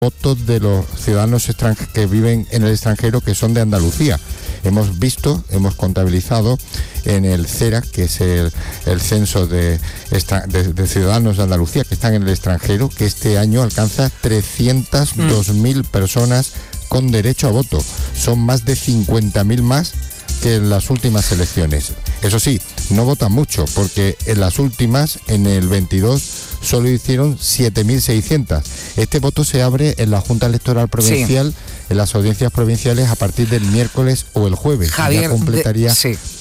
votos de los ciudadanos que viven en el extranjero que son de Andalucía. Hemos contabilizado en el CERA, que es el censo de ciudadanos de Andalucía que están en el extranjero, que este año alcanza 302.000 personas con derecho a voto. Son más de 50.000 más que en las últimas elecciones. Eso sí, no votan mucho, porque en las últimas, en el 22, solo hicieron 7.600. Este voto se abre en la Junta Electoral Provincial, en las audiencias provinciales, a partir del miércoles o el jueves. Javier, ya completaría...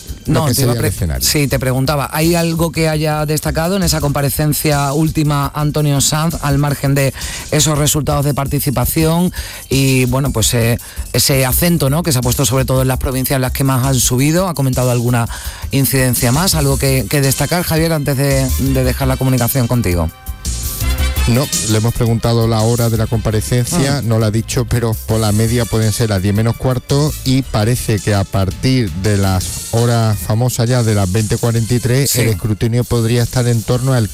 te preguntaba, ¿hay algo que haya destacado en esa comparecencia última Antonio Sanz, al margen de esos resultados de participación y bueno, pues ese acento, ¿no?, que se ha puesto sobre todo en las provincias en las que más han subido? ¿Ha comentado alguna incidencia más? ¿Algo que destacar, Javier, antes de dejar la comunicación contigo? No, le hemos preguntado la hora de la comparecencia, no la ha dicho, pero por la media pueden ser las 10 menos cuarto, y parece que a partir de las horas famosas ya de las 20:43, el escrutinio podría estar en torno al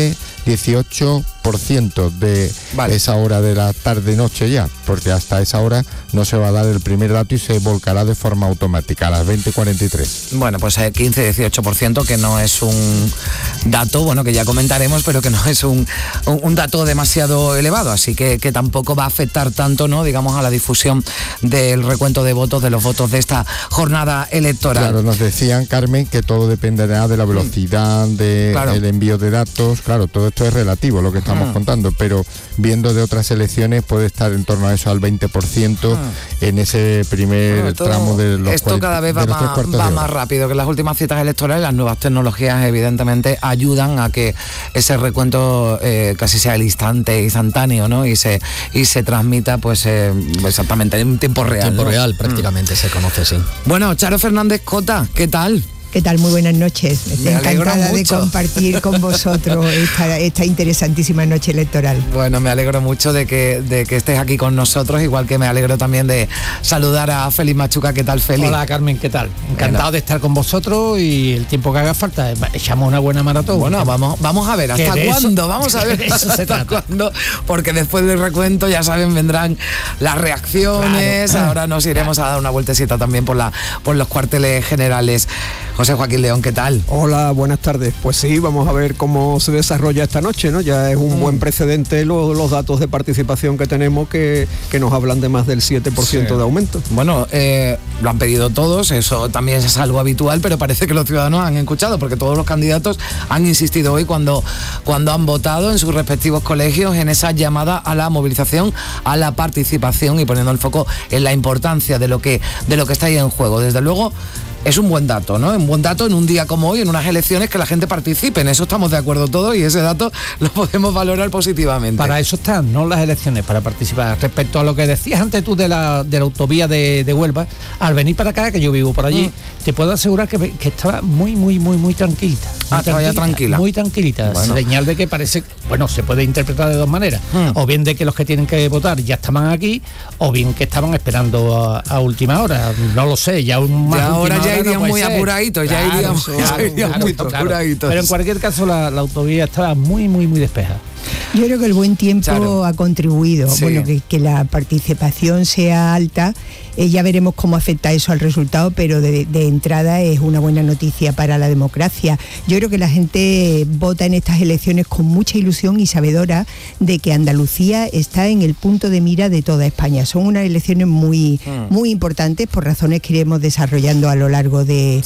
15-18% de esa hora de la tarde-noche ya, porque hasta esa hora no se va a dar el primer dato y se volcará de forma automática a las 20:43. Bueno, pues 15-18%, que no es un dato, bueno, que ya comentaremos, pero que no es un dato demasiado elevado, así que tampoco va a afectar tanto, ¿no?, digamos, a la difusión del recuento de votos, de los votos de esta jornada electoral. Claro, nos decían, Carmen, que todo dependerá de la velocidad del envío de datos. Claro, todo esto es relativo, lo que estamos contando, pero viendo de otras elecciones puede estar en torno a eso, al 20% en ese primer tramo de los... Esto cada vez va más rápido que las últimas citas electorales. Las nuevas tecnologías evidentemente ayudan a que ese recuento casi sea el instantáneo, ¿no?, y se transmita pues exactamente en tiempo real. En tiempo real prácticamente se conoce, sí. Bueno, Charo Fernández Cota, ¿qué tal? ¿Qué tal? Muy buenas noches. Estoy encantada de compartir con vosotros esta interesantísima noche electoral. Bueno, me alegro mucho de que estés aquí con nosotros, igual que me alegro también de saludar a Félix Machuca. ¿Qué tal, Félix? Hola, Carmen, ¿qué tal? Encantado de estar con vosotros, y el tiempo que haga falta, echamos una buena maratón. Bueno, vamos a ver, ¿hasta cuándo? Vamos a ver hasta cuándo, porque después del recuento, ya saben, vendrán las reacciones. Claro. Ahora nos iremos a dar una vueltecita también por los cuarteles generales. José Joaquín León, ¿qué tal? Hola, buenas tardes. Pues sí, vamos a ver cómo se desarrolla esta noche, ¿no? Ya es un buen precedente los datos de participación que tenemos, que nos hablan de más del 7% de aumento. Bueno, lo han pedido todos, eso también es algo habitual, pero parece que los ciudadanos han escuchado, porque todos los candidatos han insistido hoy cuando han votado en sus respectivos colegios en esa llamada a la movilización, a la participación, y poniendo el foco en la importancia de lo que está ahí en juego. Desde luego, es un buen dato, ¿no? Un buen dato en un día como hoy, en unas elecciones, que la gente participe. En eso estamos de acuerdo todos, y ese dato lo podemos valorar positivamente. Para eso están, ¿no?, las elecciones, para participar. Respecto a lo que decías antes tú de la autovía de Huelva, al venir para acá, que yo vivo por allí, te puedo asegurar que estaba muy tranquilita. Estaba ya tranquila. Muy tranquilita. Bueno. Señal de que parece, bueno, se puede interpretar de dos maneras. O bien de que los que tienen que votar ya estaban aquí, o bien que estaban esperando a última hora. No lo sé, ya ya irían muy apuraditos, claro, muy apuraditos. Pero en cualquier caso la autovía estaba muy despejada. Yo creo que el buen tiempo ha contribuido, bueno, que la participación sea alta. Ya veremos cómo afecta eso al resultado, pero de entrada es una buena noticia para la democracia. Yo creo que la gente vota en estas elecciones con mucha ilusión y sabedora de que Andalucía está en el punto de mira de toda España. Son unas elecciones muy importantes, por razones que iremos desarrollando a lo largo de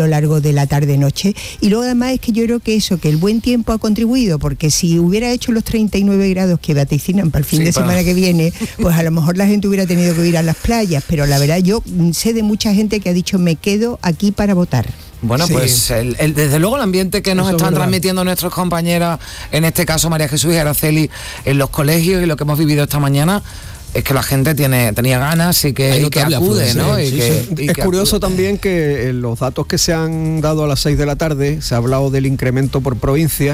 la tarde-noche. Y luego además es que yo creo que el buen tiempo ha contribuido, porque si hubiera hecho los 39 grados que vaticinan para el fin de semana que viene, pues a lo mejor la gente hubiera tenido que ir a las playas, pero la verdad yo sé de mucha gente que ha dicho me quedo aquí para votar. Bueno, pues desde luego el ambiente que nos están transmitiendo nuestros compañeros, en este caso María Jesús y Araceli, en los colegios, y lo que hemos vivido esta mañana, es que la gente tenía ganas y que acude, ¿no? Es curioso también que en los datos que se han dado a las 6 de la tarde se ha hablado del incremento por provincia,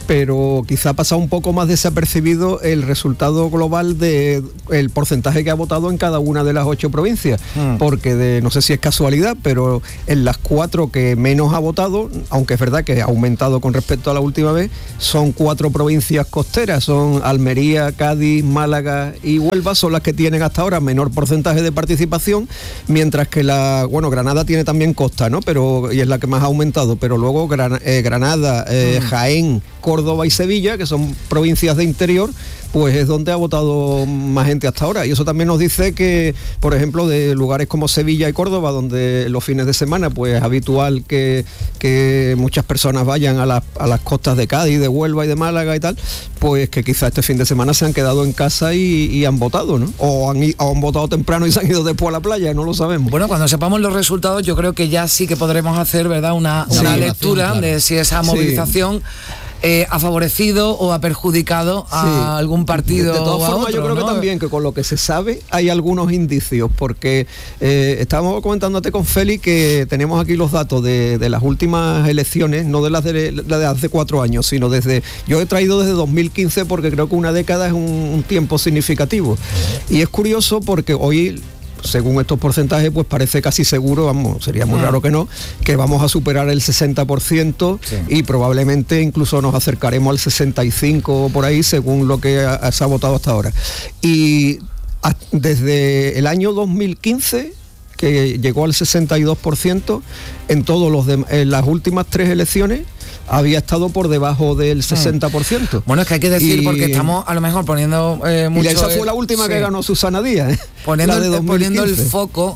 pero quizá ha pasado un poco más desapercibido el resultado global del porcentaje que ha votado en cada una de las 8 provincias, porque no sé si es casualidad, pero en las 4 que menos ha votado, aunque es verdad que ha aumentado con respecto a la última vez, son 4 provincias costeras, son Almería, Cádiz, Málaga y Huelva, son las que tienen hasta ahora menor porcentaje de participación, mientras que Granada tiene también costa, ¿no? Y es la que más ha aumentado, pero luego Granada, Jaén, Córdoba y Sevilla, que son provincias de interior, pues es donde ha votado más gente hasta ahora. Y eso también nos dice que, por ejemplo, de lugares como Sevilla y Córdoba, donde los fines de semana pues es habitual que muchas personas vayan a las costas de Cádiz, de Huelva y de Málaga y tal, pues que quizá este fin de semana se han quedado en casa y han votado, ¿no? O han votado temprano y se han ido después a la playa, no lo sabemos. Bueno, cuando sepamos los resultados, yo creo que ya sí que podremos hacer, ¿verdad?, una lectura, claro, de si esa movilización ha favorecido o ha perjudicado a algún partido. De todas formas, yo creo que también que con lo que se sabe hay algunos indicios, porque estábamos comentándote con Félix que tenemos aquí los datos de las últimas elecciones, no de las de hace 4 años, sino yo he traído desde 2015 porque creo que una década es un tiempo significativo. Y es curioso porque hoy, según estos porcentajes, pues parece casi seguro, sería muy raro que no, que vamos a superar el 60% y probablemente incluso nos acercaremos al 65% por ahí, según lo que se ha votado hasta ahora. Y desde el año 2015, que llegó al 62%, en las últimas 3 elecciones había estado por debajo del 60%. Bueno, es que hay que decir, porque estamos a lo mejor poniendo mucho... Y esa fue la última que ganó Susana Díaz, poniendo el foco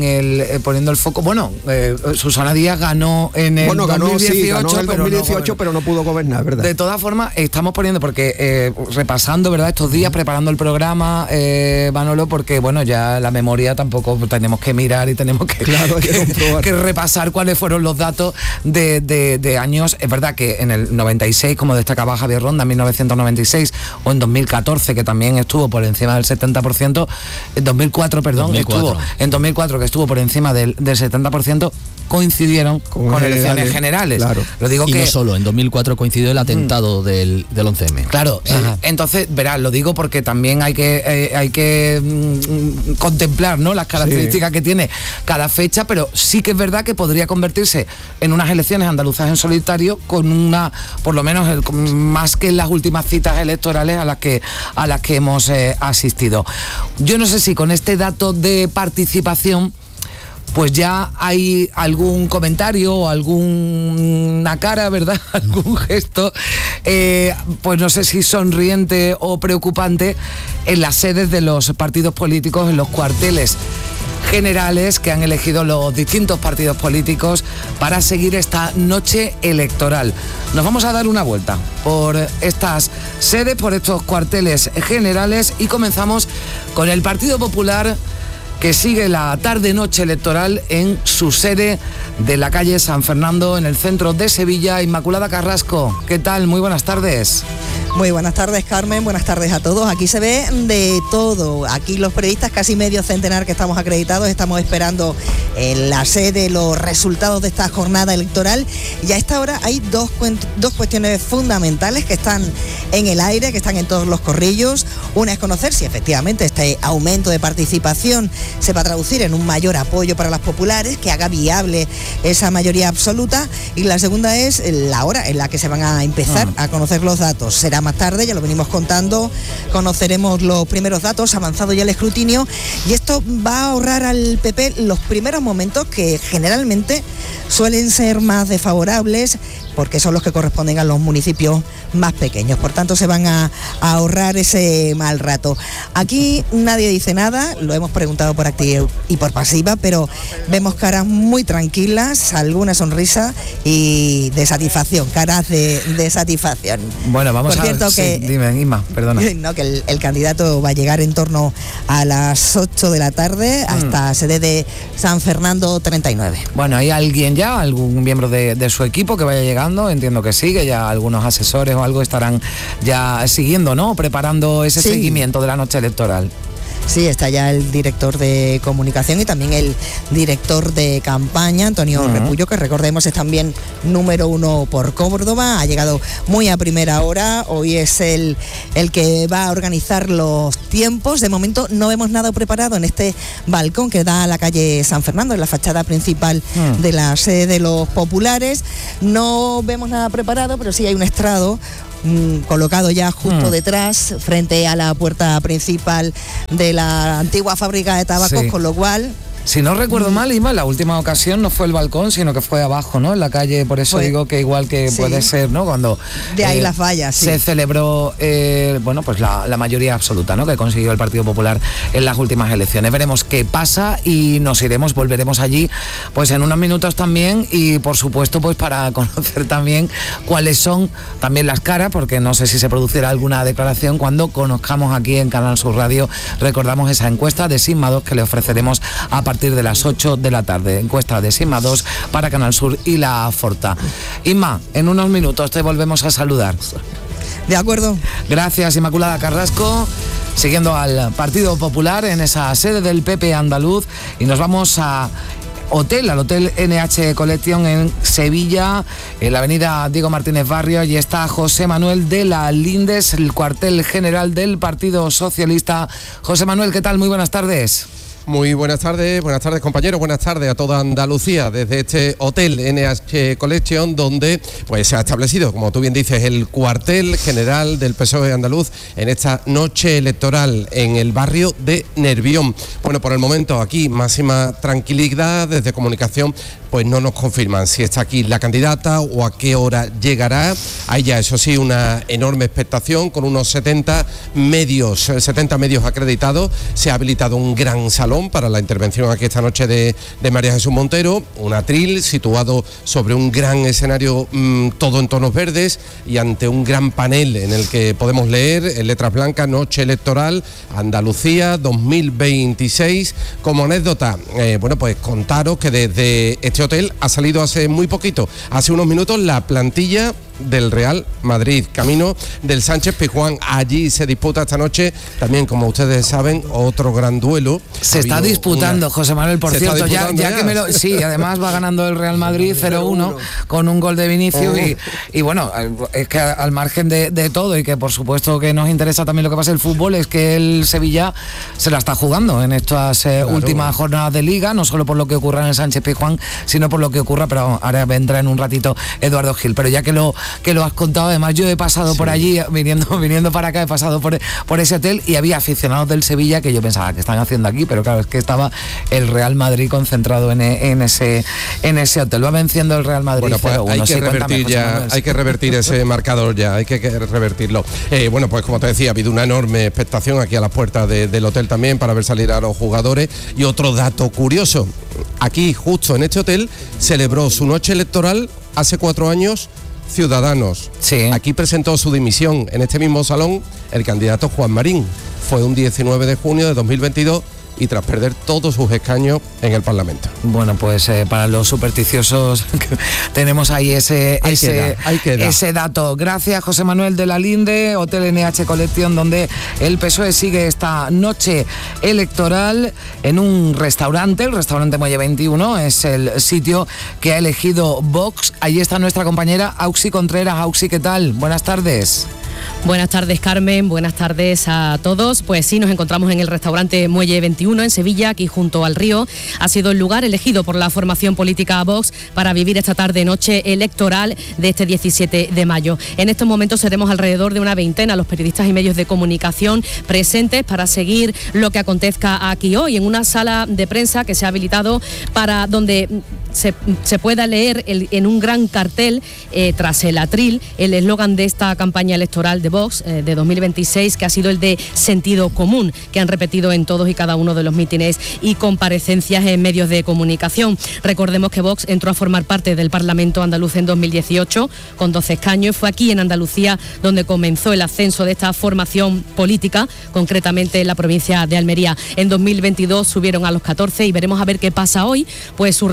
bueno, Susana Díaz ganó en el 2018, pero no pudo gobernar, ¿verdad? De todas formas, estamos poniendo, porque repasando, ¿verdad?, estos días, preparando el programa, Manolo, porque bueno, ya la memoria tampoco tenemos que mirar y tenemos que repasar cuáles fueron los datos de años. Es verdad que en el 96, como destacaba Javier Ronda, en 1996, o en 2014, que también estuvo por encima del 70%, en 2004, en 2004, que estuvo por encima del 70%, coincidieron con elecciones generales. Claro. Lo digo y que no solo, en 2004 coincidió el atentado del 11M. Claro, entonces, verás, lo digo porque también hay que contemplar, ¿no?, las características que tiene cada fecha, pero sí que es verdad que podría convertirse en unas elecciones andaluzas en solitario, con una, por lo menos más que en las últimas citas electorales a las que hemos asistido. Yo no sé si con este dato de participación pues ya hay algún comentario o alguna cara, ¿verdad?, algún gesto, pues no sé si sonriente o preocupante, en las sedes de los partidos políticos, en los cuarteles generales que han elegido los distintos partidos políticos para seguir esta noche electoral. Nos vamos a dar una vuelta por estas sedes, por estos cuarteles generales, y comenzamos con el Partido Popular, que sigue la tarde-noche electoral en su sede de la calle San Fernando, en el centro de Sevilla. Inmaculada Carrasco, ¿qué tal? Muy buenas tardes. Muy buenas tardes, Carmen, buenas tardes a todos. Aquí se ve de todo. Aquí los periodistas, casi medio centenar que estamos acreditados, estamos esperando en la sede los resultados de esta jornada electoral. Y a esta hora hay dos cuestiones fundamentales que están en el aire, que están en todos los corrillos. Una es conocer si efectivamente este aumento de participación se va a traducir en un mayor apoyo para las populares, que haga viable esa mayoría absoluta. Y la segunda es la hora en la que se van a empezar a conocer los datos. Será más tarde, ya lo venimos contando, conoceremos los primeros datos, avanzado ya el escrutinio, y esto va a ahorrar al PP los primeros momentos, que generalmente suelen ser más desfavorables, porque son los que corresponden a los municipios más pequeños. Por tanto, se van a ahorrar ese mal rato. Aquí nadie dice nada, lo hemos preguntado por activa y por pasiva, pero vemos caras muy tranquilas, alguna sonrisa y de satisfacción, caras de satisfacción. Bueno, vamos a ver. Dime, Inma, perdona. No, que el candidato va a llegar en torno a las 8 de la tarde hasta sede de San Fernando 39. Bueno, ¿hay alguien ya, algún miembro de su equipo que vaya llegando? Entiendo que sí, que ya algunos asesores o algo estarán ya siguiendo, ¿no?, preparando ese seguimiento de la noche electoral. Sí, está ya el director de comunicación y también el director de campaña, Antonio Repullo, que recordemos es también número 1 por Córdoba, ha llegado muy a primera hora, hoy es el que va a organizar los tiempos. De momento no vemos nada preparado en este balcón que da a la calle San Fernando, en la fachada principal de la sede de los populares. No vemos nada preparado, pero sí hay un estrado colocado ya justo detrás, frente a la puerta principal de la antigua fábrica de tabacos, con lo cual... Si no recuerdo mal, Ima, la última ocasión no fue el balcón, sino que fue abajo, ¿no? En la calle, por eso digo que igual que puede ser, ¿no? Cuando de ahí las fallas, se celebró, bueno, pues la mayoría absoluta, ¿no? Que consiguió el Partido Popular en las últimas elecciones. Veremos qué pasa y volveremos allí, pues en unos minutos también, y por supuesto, pues para conocer también cuáles son también las caras, porque no sé si se producirá alguna declaración cuando conozcamos aquí en Canal Sur Radio, recordamos esa encuesta de Sigma 2 que le ofreceremos a partir de las 8 de la tarde. Encuesta de Sigma 2 para Canal Sur y La Forta. Inma, en unos minutos te volvemos a saludar. De acuerdo. Gracias, Inmaculada Carrasco. Siguiendo al Partido Popular en esa sede del PP andaluz, y nos vamos al Hotel NH Collection en Sevilla, en la avenida Diego Martínez Barrio, y está José Manuel de la Lindes, el cuartel general del Partido Socialista. José Manuel, ¿qué tal? Muy buenas tardes. Muy buenas tardes compañeros, buenas tardes a toda Andalucía desde este Hotel NH Collection, donde pues se ha establecido, como tú bien dices, el cuartel general del PSOE andaluz en esta noche electoral en el barrio de Nervión. Bueno, por el momento aquí máxima tranquilidad. Desde comunicación pues no nos confirman si está aquí la candidata o a qué hora llegará. Hay ya, eso sí, una enorme expectación con unos 70 medios acreditados. Se ha habilitado un gran salón para la intervención aquí esta noche de María Jesús Montero, un atril situado sobre un gran escenario todo en tonos verdes y ante un gran panel en el que podemos leer en letras blancas: Noche Electoral Andalucía 2026. Como anécdota, bueno, pues contaros que desde este hotel ha salido hace muy poquito, hace unos minutos, la plantilla del Real Madrid, camino del Sánchez Pizjuán. Allí se disputa esta noche también, como ustedes saben, otro gran duelo. Se está disputando, José Manuel, por cierto, ya que sí, además va ganando el Real Madrid 0-1 con un gol de Vinicius y bueno, es que al margen de todo, y que por supuesto que nos interesa también lo que pasa en el fútbol, es que el Sevilla se la está jugando en estas últimas jornadas de Liga, no solo por lo que ocurra en el Sánchez Pizjuán, sino por lo que ocurra, pero ahora vendrá en un ratito Eduardo Gil. Pero ya que lo has contado, además yo he pasado por allí, viniendo para acá, he pasado por ese hotel, y había aficionados del Sevilla que yo pensaba que están haciendo aquí, pero claro, es que estaba el Real Madrid concentrado en ese hotel. Va venciendo el Real Madrid. Bueno, pues hay que revertir ese marcador ya, hay que revertirlo. Bueno, pues como te decía, ha habido una enorme expectación aquí a las puertas del hotel también para ver salir a los jugadores. Y otro dato curioso, aquí justo en este hotel celebró su noche electoral hace 4 años Ciudadanos. Sí. Aquí presentó su dimisión en este mismo salón el candidato Juan Marín. Fue un 19 de junio de 2022 y tras perder todos sus escaños en el Parlamento. Bueno, pues para los supersticiosos tenemos ahí ese dato. Gracias, José Manuel de la Linde, Hotel NH Collection, donde el PSOE sigue esta noche electoral en un restaurante, el restaurante Muelle 21, es el sitio que ha elegido Vox. Ahí está nuestra compañera Auxi Contreras. Auxi, ¿qué tal? Buenas tardes. Buenas tardes, Carmen, buenas tardes a todos. Pues sí, nos encontramos en el restaurante Muelle 21 en Sevilla, aquí junto al río. Ha sido el lugar elegido por la formación política Vox para vivir esta tarde-noche electoral de este 17 de mayo. En estos momentos seremos alrededor de una veintena los periodistas y medios de comunicación presentes para seguir lo que acontezca aquí hoy, en una sala de prensa que se ha habilitado para donde se pueda leer en un gran cartel, tras el atril, el eslogan de esta campaña electoral de Vox de 2026, que ha sido el de sentido común, que han repetido en todos y cada uno de los mítines y comparecencias en medios de comunicación. Recordemos que Vox entró a formar parte del Parlamento andaluz en 2018 con 12 escaños. Fue aquí en Andalucía donde comenzó el ascenso de esta formación política, concretamente en la provincia de Almería. En 2022 subieron a los 14 y veremos a ver qué pasa hoy, pues su resultado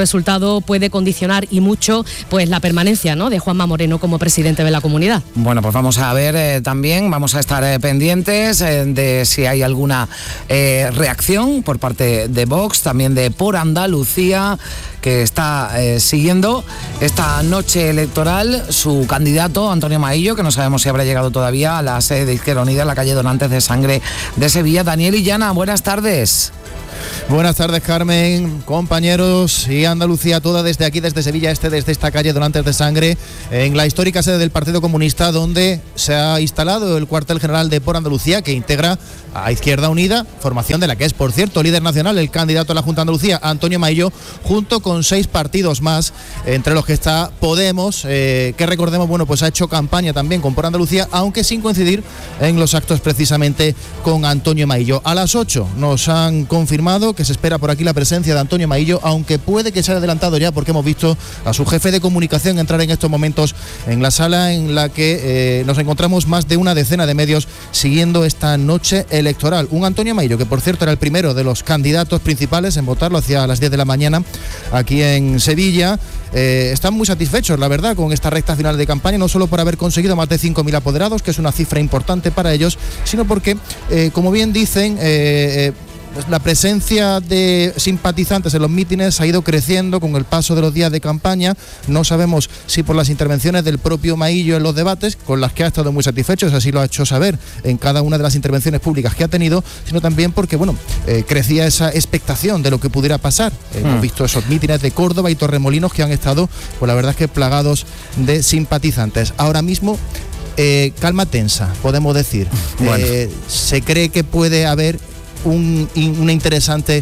resultado puede condicionar y mucho pues la permanencia, ¿no?, de Juanma Moreno como presidente de la comunidad. Bueno, pues vamos a ver también, vamos a estar pendientes de si hay alguna reacción por parte de Vox, también de Por Andalucía, que está siguiendo esta noche electoral su candidato Antonio Maillo, que no sabemos si habrá llegado todavía a la sede de Izquierda Unida en la calle Donantes de Sangre de Sevilla. Daniel Illana, buenas tardes. Buenas tardes, Carmen, compañeros y Andalucía toda desde aquí, desde Sevilla Este, desde esta calle Donantes de Sangre, en la histórica sede del Partido Comunista, donde se ha instalado el cuartel general de Por Andalucía, que integra a Izquierda Unida, formación de la que es, por cierto, líder nacional, el candidato a la Junta de Andalucía, Antonio Maillo, junto con 6 partidos más, entre los que está Podemos, que recordemos, bueno, pues ha hecho campaña también con Por Andalucía, aunque sin coincidir en los actos precisamente con Antonio Maillo. A las 8 nos han confirmado que se espera por aquí la presencia de Antonio Maillo, aunque puede que se haya adelantado ya, porque hemos visto a su jefe de comunicación entrar en estos momentos en la sala en la que nos encontramos más de una decena de medios siguiendo esta noche electoral. Un Antonio Maillo que, por cierto, era el primero de los candidatos principales en votarlo hacia las 10 de la mañana aquí en Sevilla. Están muy satisfechos, la verdad, con esta recta final de campaña, no solo por haber conseguido más de 5.000 apoderados, que es una cifra importante para ellos, sino porque, como bien dicen, pues la presencia de simpatizantes en los mítines ha ido creciendo con el paso de los días de campaña. No sabemos si por las intervenciones del propio Maillo en los debates, con las que ha estado muy satisfecho, así lo ha hecho saber en cada una de las intervenciones públicas que ha tenido, sino también porque, bueno, crecía esa expectación de lo que pudiera pasar. Hemos visto esos mítines de Córdoba y Torremolinos que han estado, pues la verdad es que plagados de simpatizantes. Ahora mismo, calma tensa, podemos decir. Bueno. Se cree que puede haber una interesante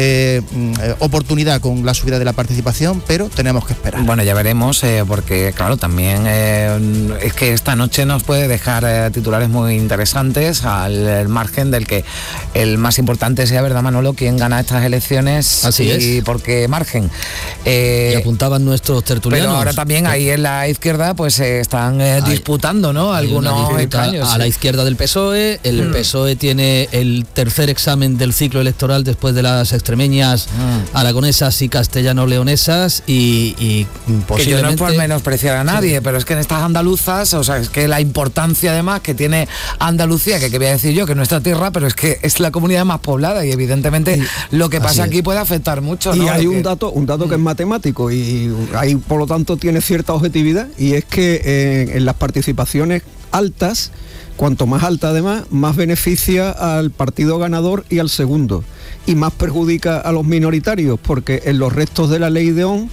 oportunidad con la subida de la participación, pero tenemos que esperar. Bueno, ya veremos, porque claro, también es que esta noche nos puede dejar titulares muy interesantes al margen del que el más importante sea, ¿verdad, Manolo?, quién gana estas elecciones. Así y es. por qué margen. Y apuntaban nuestros tertulianos. Pero ahora también ahí en la izquierda pues están disputando, ¿no?, algunos escaños. A la izquierda del PSOE, el PSOE tiene el tercer examen del ciclo electoral después de las extremeñas, aragonesas y castellano-leonesas y posiblemente... Que yo no es por menospreciar a nadie, pero es que en estas andaluzas, o sea, es que la importancia además que tiene Andalucía, que voy a decir yo, que es nuestra tierra, pero es que es la comunidad más poblada y evidentemente lo que pasa aquí puede afectar mucho, ¿no? Y hay un dato que es matemático y ahí por lo tanto tiene cierta objetividad, y es que en las participaciones altas, cuanto más alta además, más beneficia al partido ganador y al segundo, y más perjudica a los minoritarios, porque en los restos de la ley de Ohm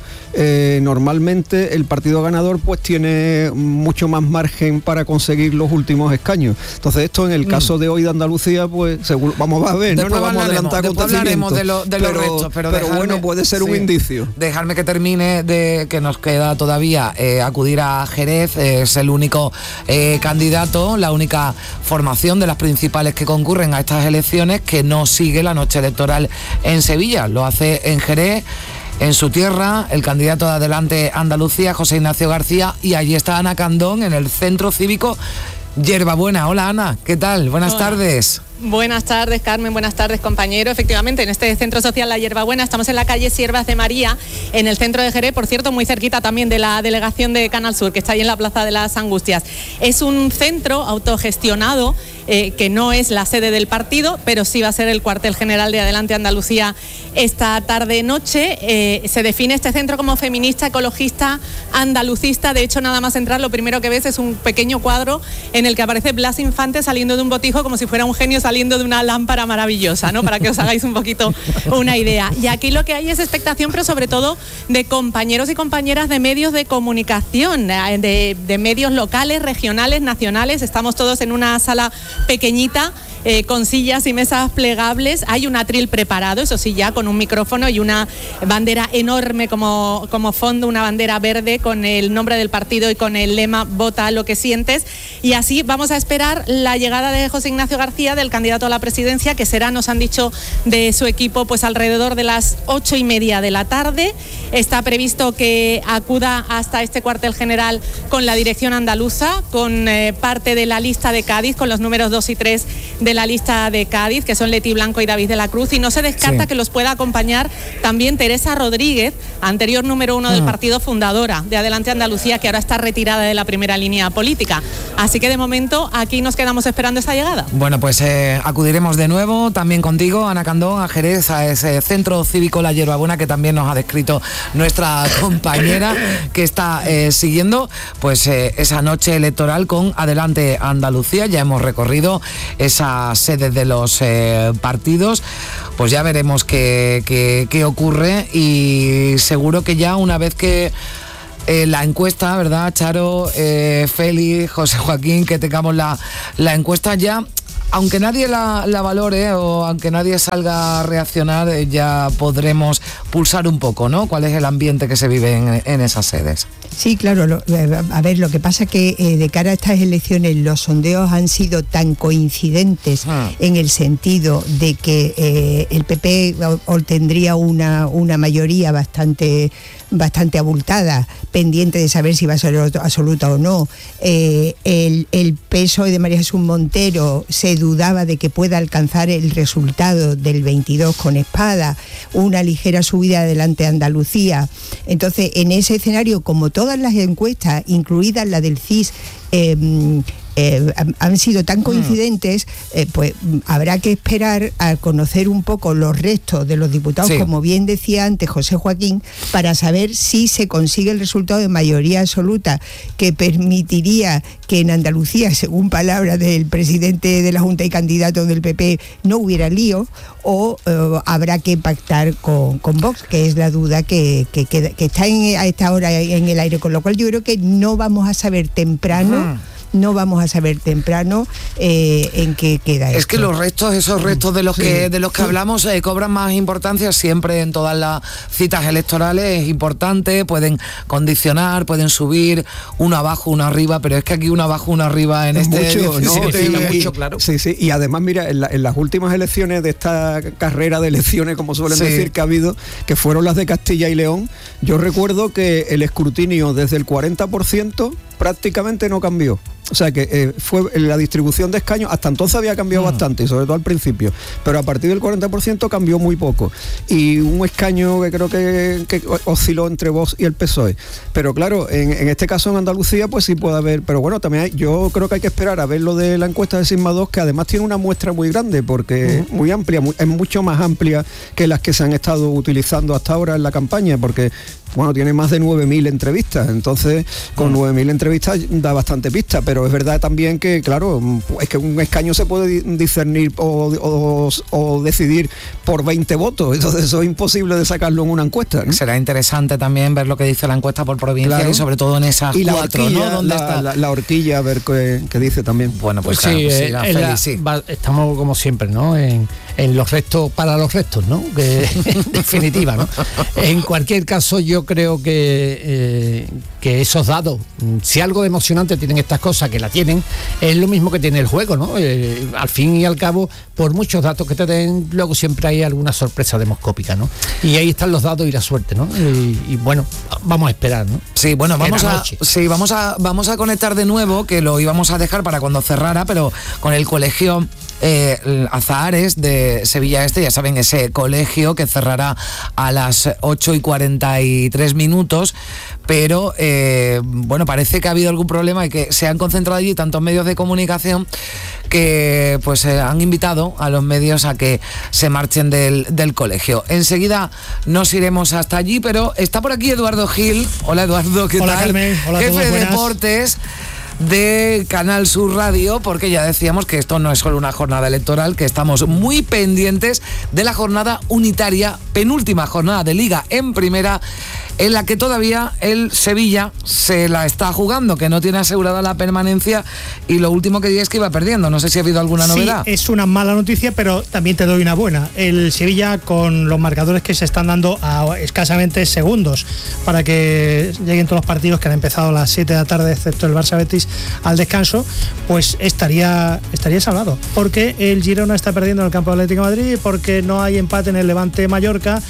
normalmente el partido ganador pues tiene mucho más margen para conseguir los últimos escaños. Entonces esto en el caso de hoy de Andalucía, pues seguro, vamos a ver, después no nos vamos a adelantar acontecimientos de los restos, pero bueno, puede ser un indicio. Dejarme que termine, de que nos queda todavía acudir a Jerez. Es el único candidato, la única formación de las principales que concurren a estas elecciones que no sigue la noche electoral en Sevilla. Lo hace en Jerez, en su tierra, el candidato de Adelante Andalucía, José Ignacio García, y allí está Ana Candón en el Centro Cívico Yerbabuena. Hola, Ana, ¿qué tal? Buenas tardes. Buenas tardes, Carmen, buenas tardes, compañero. Efectivamente, en este Centro Social La Yerbabuena estamos en la calle Siervas de María, en el centro de Jerez, por cierto, muy cerquita también de la delegación de Canal Sur, que está ahí en la Plaza de las Angustias. Es un centro autogestionado, que no es la sede del partido, pero sí va a ser el cuartel general de Adelante Andalucía esta tarde-noche. Se define este centro como feminista, ecologista, andalucista. De hecho, nada más entrar, lo primero que ves es un pequeño cuadro en el que aparece Blas Infante saliendo de un botijo como si fuera un genio saliendo de una lámpara maravillosa, ¿no?, para que os hagáis un poquito una idea. Y aquí lo que hay es expectación, pero sobre todo de compañeros y compañeras de medios de comunicación, de medios locales, regionales, nacionales. Estamos todos en una sala pequeñita, con sillas y mesas plegables. Hay un atril preparado, eso sí, ya con un micrófono y una bandera enorme como fondo, una bandera verde con el nombre del partido y con el lema "Vota lo que sientes". Y así vamos a esperar la llegada de José Ignacio García, del candidato a la presidencia, que será, nos han dicho de su equipo, pues alrededor de las 8:30 de la tarde. Está previsto que acuda hasta este cuartel general con la dirección andaluza, con parte de la lista de Cádiz, con los números 2 y 3 de la lista de Cádiz, que son Leti Blanco y David de la Cruz, y no se descarta que los pueda acompañar también Teresa Rodríguez, anterior número 1 del partido, fundadora de Adelante Andalucía, que ahora está retirada de la primera línea política. Así que de momento aquí nos quedamos esperando esa llegada. Bueno, pues acudiremos de nuevo también contigo, Ana Candón, a Jerez, a ese centro cívico La Hierbabuena que también nos ha descrito nuestra compañera, que está siguiendo pues esa noche electoral con Adelante Andalucía. Ya hemos recorrido esa sede de los partidos, pues ya veremos qué ocurre, y seguro que ya una vez que la encuesta, ¿verdad, Charo, Félix, José Joaquín, que tengamos la encuesta ya, aunque nadie la valore o aunque nadie salga a reaccionar, ya podremos pulsar un poco, ¿no? ¿Cuál es el ambiente que se vive en esas sedes? Sí, claro. A ver, lo que pasa es que de cara a estas elecciones los sondeos han sido tan coincidentes en el sentido de que el PP obtendría una mayoría bastante abultada, pendiente de saber si va a ser absoluta o no. El PSOE de María Jesús Montero se dudaba de que pueda alcanzar el resultado del 22 con espada, una ligera subida Adelante Andalucía. Entonces, en ese escenario, como todas las encuestas, incluidas la del CIS, han sido tan coincidentes, pues habrá que esperar a conocer un poco los restos de los diputados, como bien decía antes José Joaquín, para saber si se consigue el resultado de mayoría absoluta que permitiría que en Andalucía, según palabras del presidente de la Junta y candidato del PP, no hubiera lío, o habrá que pactar con Vox, que es la duda que está a esta hora en el aire, con lo cual yo creo que no vamos a saber temprano. No vamos a saber temprano en qué queda esto. Es que esos restos de los que hablamos cobran más importancia siempre en todas las citas electorales. Es importante, pueden condicionar, pueden subir uno abajo, uno arriba, pero es que aquí uno abajo, uno arriba en mucho, claro. Sí, y además, mira, en las últimas elecciones de esta carrera de elecciones, como suelen decir, que ha habido, que fueron las de Castilla y León, yo recuerdo que el escrutinio desde el 40% prácticamente no cambió. O sea que fue la distribución de escaños, hasta entonces había cambiado bastante, y sobre todo al principio, pero a partir del 40% cambió muy poco, y un escaño que creo que osciló entre Vox y el PSOE. Pero claro, en este caso en Andalucía pues sí puede haber, pero bueno, también yo creo que hay que esperar a ver lo de la encuesta de Sigma 2, que además tiene una muestra muy grande, porque muy amplia, es mucho más amplia que las que se han estado utilizando hasta ahora en la campaña, porque bueno, tiene más de 9.000 entrevistas, entonces con 9.000 entrevistas da bastante pista, pero es verdad también que, claro, es que un escaño se puede discernir o decidir por 20 votos, entonces eso es imposible de sacarlo en una encuesta, ¿no? Será interesante también ver lo que dice la encuesta por provincia, claro, y sobre todo en esas y cuatro, la horquilla, ¿no? ¿Dónde está? La horquilla, a ver qué dice también. Bueno, pues sí, claro, estamos como siempre, ¿no? En los restos, para los restos, ¿no? En definitiva, ¿no? En cualquier caso, yo creo que esos datos, si algo de emocionante tienen estas cosas, que la tienen, es lo mismo que tiene el juego, ¿no? Al fin y al cabo, por muchos datos que te den, luego siempre hay alguna sorpresa demoscópica, ¿no? Y ahí están los datos y la suerte, ¿no? Y bueno, vamos a esperar, ¿no? Sí, bueno, vamos a conectar de nuevo, que lo íbamos a dejar para cuando cerrara, pero con el colegio Azahares de Sevilla Este, ya saben, ese colegio que cerrará a las 8:43, pero bueno, parece que ha habido algún problema y que se han concentrado allí tantos medios de comunicación que pues han invitado a los medios a que se marchen del colegio. Enseguida nos iremos hasta allí, pero está por aquí Eduardo Gil. Hola Eduardo, ¿qué tal? Carmen. Hola, jefe de deportes de Canal Sur Radio, porque ya decíamos que esto no es solo una jornada electoral, que estamos muy pendientes de la jornada unitaria, penúltima jornada de Liga en Primera, en la que todavía el Sevilla se la está jugando, que no tiene asegurada la permanencia, y lo último que diga es que iba perdiendo. No sé si ha habido alguna novedad. Sí, es una mala noticia, pero también te doy una buena. El Sevilla, con los marcadores que se están dando a escasamente segundos para que lleguen todos los partidos, que han empezado a las 7 de la tarde, excepto el Barça-Betis, al descanso, pues estaría salvado, porque el Girona está perdiendo en el campo de Atlético de Madrid, porque no hay empate en el Levante-Mallorca,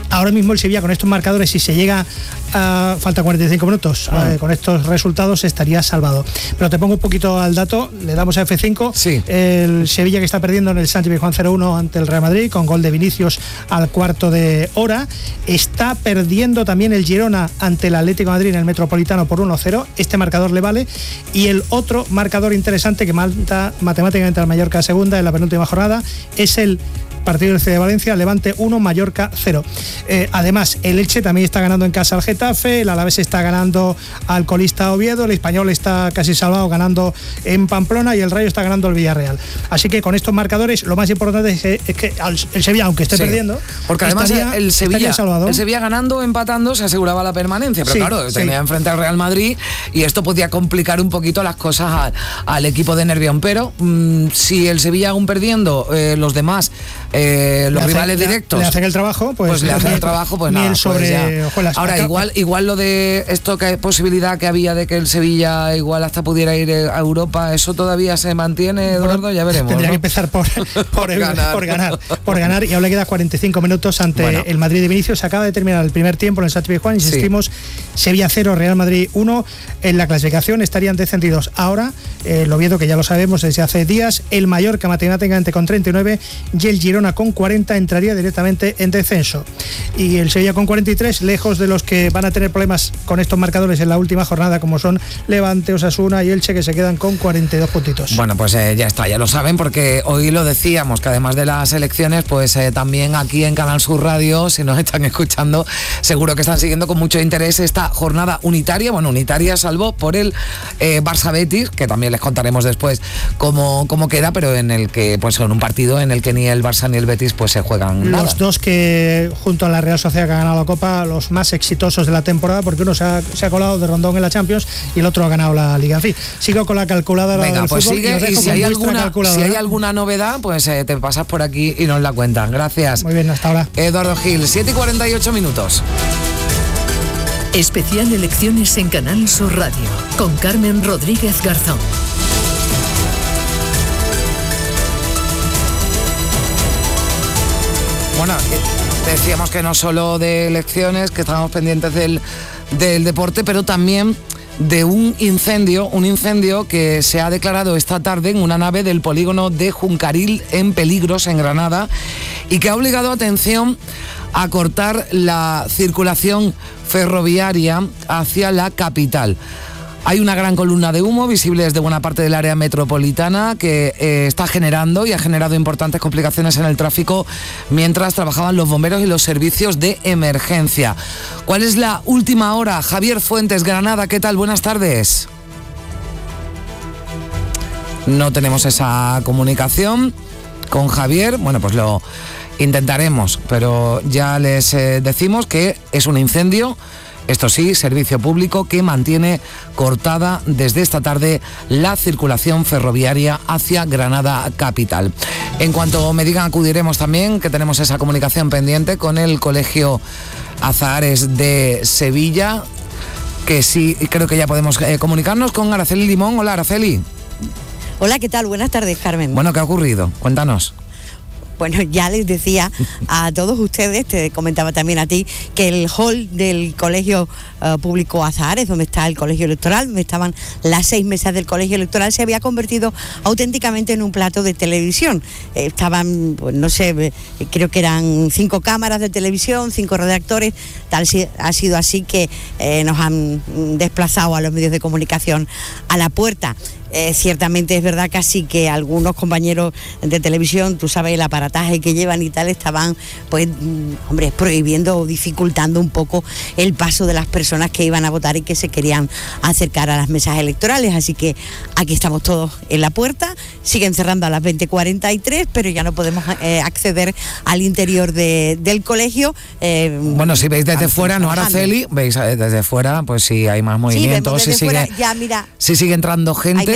Ahora mismo el Sevilla con estos marcadores, si se llega a falta 45 minutos, con estos resultados estaría salvado. Pero te pongo un poquito al dato, le damos a F5. Sí. El Sevilla, que está perdiendo en el Sánchez Pizjuán 0-1 ante el Real Madrid, con gol de Vinicius al cuarto de hora. Está perdiendo también el Girona ante el Atlético de Madrid en el Metropolitano por 1-0. Este marcador le vale. Y el otro marcador interesante que manda matemáticamente al Mallorca segunda en la penúltima jornada es el partido del C de Valencia, Levante 1, Mallorca 0. Además, el Elche también está ganando en casa al Getafe, el Alavés está ganando al colista Oviedo, el Español está casi salvado ganando en Pamplona y el Rayo está ganando al Villarreal. Así que con estos marcadores lo más importante es que el Sevilla, aunque esté perdiendo, porque además el Sevilla ganando, empatando, se aseguraba la permanencia, pero claro, tenía enfrente al Real Madrid y esto podía complicar un poquito las cosas al equipo de Nervión, pero si el Sevilla aún perdiendo, los demás los rivales directos le hacen el trabajo, pues le hacen el trabajo, pues nada, sobre pues ahora igual lo de esto, que posibilidad que había de que el Sevilla igual hasta pudiera ir a Europa, eso todavía se mantiene, Eduardo, ya veremos. Tendría que empezar por ganar y aún le queda 45 minutos ante el Madrid de Vinicius. Se acaba de terminar el primer tiempo en el Sánchez Pizjuán, insistimos, Sevilla 0, Real Madrid 1. En la clasificación estarían descendidos ahora el Oviedo, que ya lo sabemos desde hace días, el Mallorca matemáticamente con 39 y el Girona con 40 entraría directamente en descenso. Y el Sevilla con 43, lejos de los que van a tener problemas con estos marcadores en la última jornada, como son Levante, Osasuna y Elche, que se quedan con 42 puntitos. Bueno, pues ya está, ya lo saben, porque hoy lo decíamos, que además de las elecciones, pues también aquí en Canal Sur Radio, si nos están escuchando, seguro que están siguiendo con mucho interés esta jornada unitaria, salvo por el Barça Betis, que también les contaremos después cómo queda, pero en el que, pues en un partido en el que ni el Barça ni el Betis pues se juegan nada. Los dos que junto a la Real Sociedad que ha ganado la Copa, los más exitosos de la temporada, porque uno se ha colado de rondón en la Champions y el otro ha ganado la Liga. En fin, sigo con la calculadora. Venga, del pues fútbol, sigue, y si hay alguna novedad, pues te pasas por aquí y nos la cuentan. Gracias. Muy bien, hasta ahora. Eduardo Gil, 7:48 minutos. Especial Elecciones en Canal Sur Radio, con Carmen Rodríguez Garzón. Bueno, decíamos que no solo de elecciones, que estábamos pendientes del deporte, pero también de un incendio que se ha declarado esta tarde en una nave del polígono de Juncaril en Peligros, en Granada, y que ha obligado, atención, a cortar la circulación ferroviaria hacia la capital. Hay una gran columna de humo visible desde buena parte del área metropolitana que está generando y ha generado importantes complicaciones en el tráfico mientras trabajaban los bomberos y los servicios de emergencia. ¿Cuál es la última hora? Javier Fuentes, Granada, ¿qué tal? Buenas tardes. No tenemos esa comunicación con Javier. Bueno, pues lo intentaremos, pero ya les decimos que es un incendio. Esto sí, servicio público que mantiene cortada desde esta tarde la circulación ferroviaria hacia Granada capital. En cuanto me digan, acudiremos también, que tenemos esa comunicación pendiente con el Colegio Azahares de Sevilla, que sí, creo que ya podemos comunicarnos con Araceli Limón. Hola, Araceli. Hola, ¿qué tal? Buenas tardes, Carmen. Bueno, ¿qué ha ocurrido? Cuéntanos. Bueno, ya les decía a todos ustedes, te comentaba también a ti, que el hall del Colegio Público Azahares, donde está el colegio electoral, donde estaban las 6 mesas del colegio electoral, se había convertido auténticamente en un plato de televisión. Estaban, pues no sé, creo que eran 5 cámaras de televisión, 5 redactores, tal ha sido así que nos han desplazado a los medios de comunicación a la puerta. Ciertamente es verdad casi que algunos compañeros de televisión, tú sabes el aparataje que llevan y tal, estaban pues prohibiendo o dificultando un poco el paso de las personas que iban a votar y que se querían acercar a las mesas electorales, así que aquí estamos todos en la puerta, siguen cerrando a las 20:43, pero ya no podemos acceder al interior del colegio. Bueno, si veis desde fuera, no, Araceli, veis desde fuera, pues si hay más movimientos, si sigue entrando gente.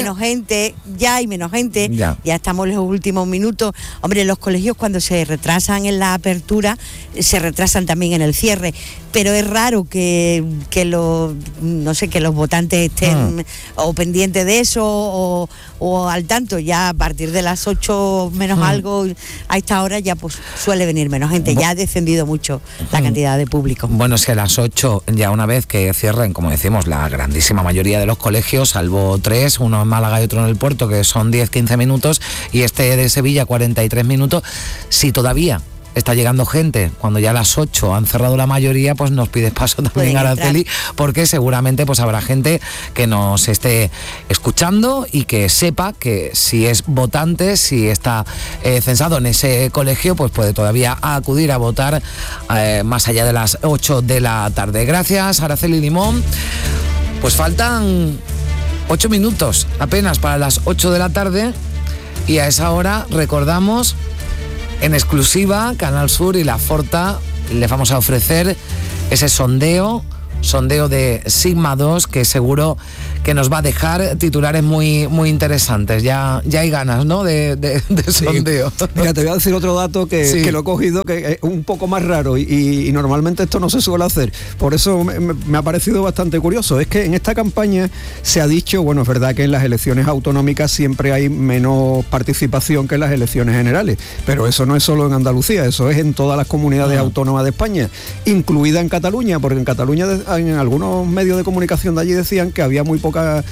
menos gente, ya Ya. estamos en los últimos minutos. Hombre, los colegios cuando se retrasan en la apertura, se retrasan también en el cierre, pero es raro que los votantes estén o pendientes de eso o al tanto. Ya a partir de las 8 menos algo, a esta hora ya pues suele venir menos gente, ya ha descendido mucho la cantidad de público. Bueno, es que a las 8, ya una vez que cierren, como decimos, la grandísima mayoría de los colegios, salvo 3, uno en Málaga y otro en el Puerto, que son 10-15 minutos, y este de Sevilla 43 minutos, si todavía está llegando gente, cuando ya a las 8 han cerrado la mayoría, pues nos pides paso también, Araceli, porque seguramente pues habrá gente que nos esté escuchando y que sepa que si es votante, si está censado en ese colegio, pues puede todavía acudir a votar más allá de las 8 de la tarde. Gracias, Araceli Limón. Pues faltan 8 minutos apenas para las 8 de la tarde, y a esa hora recordamos en exclusiva Canal Sur y La Forta les vamos a ofrecer ese sondeo de Sigma 2, que seguro que nos va a dejar titulares muy, muy interesantes. Ya hay ganas, ¿no?, de sondeo. Mira, te voy a decir otro dato que lo he cogido, que es un poco más raro y normalmente esto no se suele hacer. Por eso me ha parecido bastante curioso. Es que en esta campaña se ha dicho, bueno, es verdad que en las elecciones autonómicas siempre hay menos participación que en las elecciones generales, pero eso no es solo en Andalucía, eso es en todas las comunidades autónomas de España, incluida en Cataluña, porque en Cataluña en algunos medios de comunicación de allí decían que había muy poca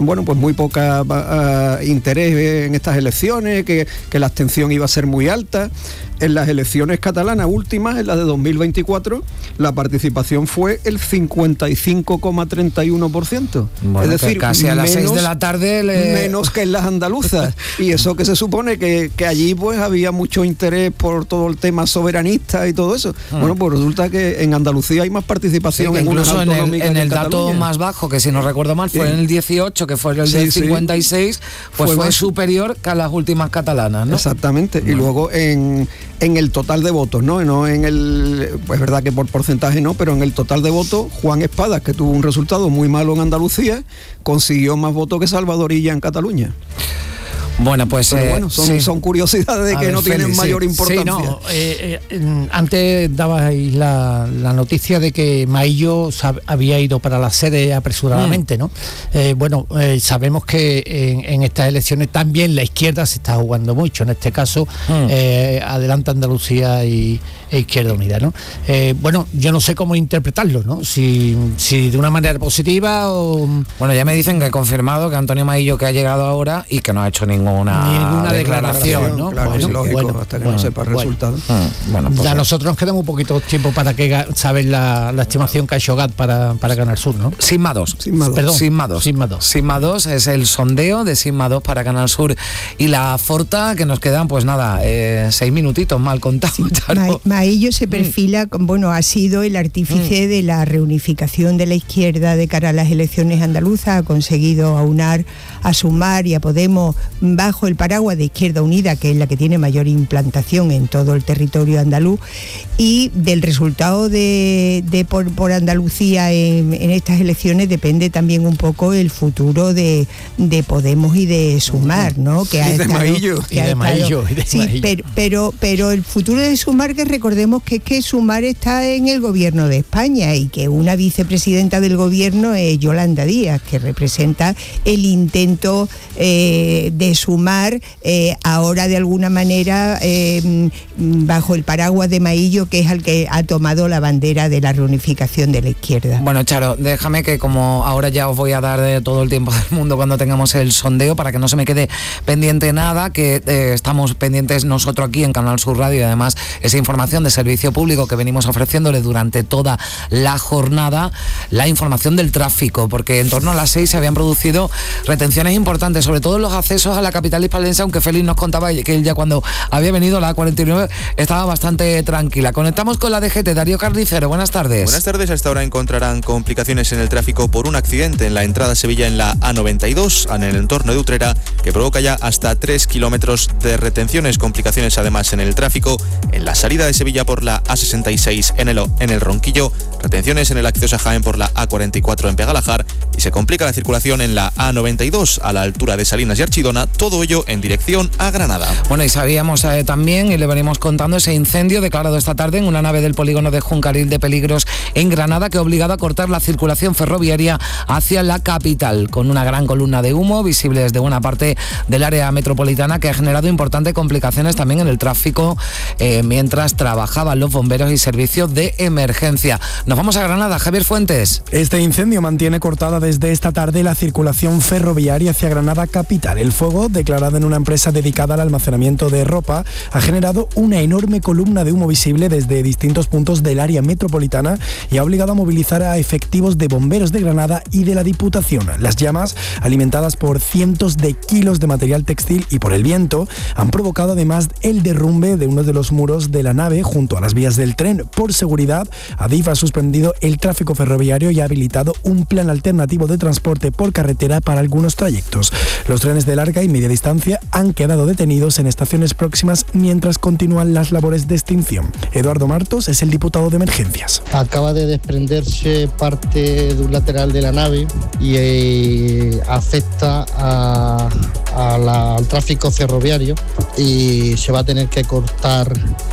interés en estas elecciones, que la abstención iba a ser muy alta. En las elecciones catalanas últimas, en las de 2024, la participación fue el 55,31%. Bueno, es decir, casi a las 6 de la tarde menos que en las andaluzas. Y eso que se supone que allí pues había mucho interés por todo el tema soberanista y todo eso. Bueno, pues resulta que en Andalucía hay más participación, sí, incluso en el dato más bajo, que si no recuerdo mal fue en el 18, que fue el del 56, pues fue superior que a las últimas catalanas, ¿no? Exactamente. Y luego en el total de votos, ¿no? No en el, pues es verdad que por porcentaje no, pero en el total de votos, Juan Espadas, que tuvo un resultado muy malo en Andalucía, consiguió más votos que Salvador Illa en Cataluña. Bueno, pues son curiosidades que no tienen mayor importancia. Antes dabais la noticia de que Maillo había ido para la sede apresuradamente, ¿no? Sabemos que en estas elecciones también la izquierda se está jugando mucho. En este caso, Adelante Andalucía e Izquierda Unida, ¿no? Yo no sé cómo interpretarlo, ¿no? Si de una manera positiva o... Bueno, ya me dicen que he confirmado que Antonio Maillo, que ha llegado ahora y que no ha hecho ninguna declaración, ¿no? Claro, es lógico, hasta que no sepa el resultado. Pues a nosotros nos queda un poquito tiempo para que saber la estimación que ha hecho GAT para Canal Sur, ¿no? Sigma 2. Perdón, Sigma 2. Sigma 2 es el sondeo de Sigma 2 para Canal Sur y La Forta, que nos quedan, pues nada, 6 minutitos mal contados. Maillo se perfila, ha sido el artífice de la reunificación de la izquierda de cara a las elecciones andaluzas, ha conseguido aunar a Sumar y a Podemos bajo el paraguas de Izquierda Unida, que es la que tiene mayor implantación en todo el territorio andaluz, y del resultado por Andalucía en estas elecciones depende también un poco el futuro de Podemos y de Sumar, ¿no? Que de Maillo. Sí, pero el futuro de Sumar, que recordemos que es que Sumar está en el gobierno de España y que una vicepresidenta del gobierno es Yolanda Díaz, que representa el intento de Sumar ahora de alguna manera bajo el paraguas de Maillo, que es el que ha tomado la bandera de la reunificación de la izquierda. Bueno, Charo, déjame que como ahora ya os voy a dar de todo el tiempo del mundo cuando tengamos el sondeo, para que no se me quede pendiente nada, que estamos pendientes nosotros aquí en Canal Sur Radio, y además esa información de servicio público que venimos ofreciéndole durante toda la jornada, la información del tráfico, porque en torno a las 6 se habían producido retenciones importantes, sobre todo en los accesos a la la capital hispalense, aunque Félix nos contaba que él ya cuando había venido la A49 estaba bastante tranquila. Conectamos con la DGT, Darío Carnicero, buenas tardes. Buenas tardes, a esta hora encontrarán complicaciones en el tráfico por un accidente en la entrada a Sevilla en la A92, en el entorno de Utrera, que provoca ya hasta 3 kilómetros de retenciones. Complicaciones además en el tráfico en la salida de Sevilla por la A66 en el Ronquillo, retenciones en el acceso a Jaén por la A44 en Pegalajar, y se complica la circulación en la A92 a la altura de Salinas y Archidona, todo ello en dirección a Granada. Bueno, y sabíamos también, y le venimos contando, ese incendio declarado esta tarde en una nave del polígono de Juncaril de Peligros en Granada, que ha obligado a cortar la circulación ferroviaria hacia la capital, con una gran columna de humo visible desde buena parte del área metropolitana, que ha generado importantes complicaciones también en el tráfico mientras trabajaban los bomberos y servicios de emergencia. Nos vamos a Granada, Javier Fuentes. Este incendio mantiene cortada desde esta tarde la circulación ferroviaria hacia Granada capital. El fuego, declarado en una empresa dedicada al almacenamiento de ropa, ha generado una enorme columna de humo visible desde distintos puntos del área metropolitana y ha obligado a movilizar a efectivos de bomberos de Granada y de la Diputación. Las llamas, alimentadas por cientos de kilos de material textil y por el viento, han provocado además el derrumbe de uno de los muros de la nave junto a las vías del tren. Por seguridad, Adif ha suspendido el tráfico ferroviario y ha habilitado un plan alternativo de transporte por carretera para algunos trayectos. Los trenes de larga y media distancia han quedado detenidos en estaciones próximas mientras continúan las labores de extinción. Eduardo Martos es el diputado de Emergencias. Acaba de desprenderse parte de un lateral de la nave y afecta al tráfico ferroviario y se va a tener que cortar